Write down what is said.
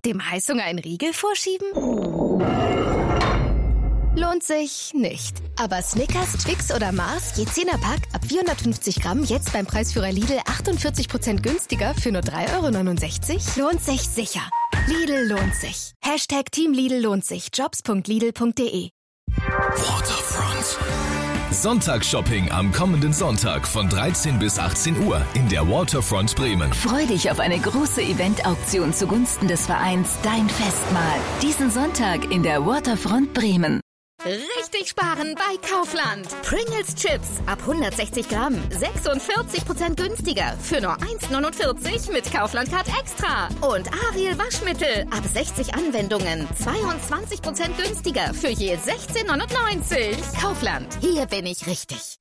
Dem Heißhunger einen Riegel vorschieben? Lohnt sich nicht. Aber Snickers, Twix oder Mars, je 10er Pack, ab 450 Gramm, jetzt beim Preisführer Lidl 48% günstiger für nur 3,69 € lohnt sich sicher. Lidl lohnt sich. Hashtag Team Lidl lohnt sich. Jobs.lidl.de. Waterfront. Sonntagsshopping am kommenden Sonntag von 13 bis 18 Uhr in der Waterfront Bremen. Freu dich auf eine große Eventauktion zugunsten des Vereins Dein Festmahl. Diesen Sonntag in der Waterfront Bremen. Richtig sparen bei Kaufland. Pringles Chips ab 160 Gramm 46% günstiger für nur 1,49 € mit Kaufland Card Extra. Und Ariel Waschmittel ab 60 Anwendungen 22% günstiger für je 16,99 €. Kaufland, hier bin ich richtig.